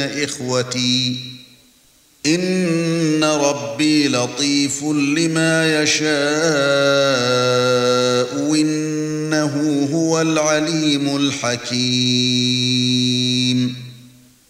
إخوتي إن ربي لطيف لما يشاء إنه هو العليم الحكيم